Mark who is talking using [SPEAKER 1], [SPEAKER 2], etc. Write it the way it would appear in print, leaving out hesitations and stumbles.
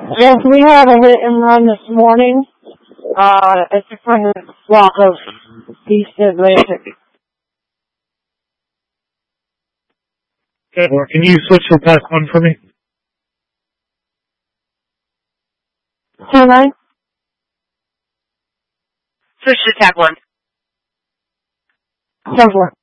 [SPEAKER 1] Yes, we had a hit and run this morning. It's a kind of block of East Atlantic.
[SPEAKER 2] Okay, or can you switch to tack 1 for me?
[SPEAKER 1] 2-9?
[SPEAKER 3] Switch to tack 1.
[SPEAKER 1] 10-4.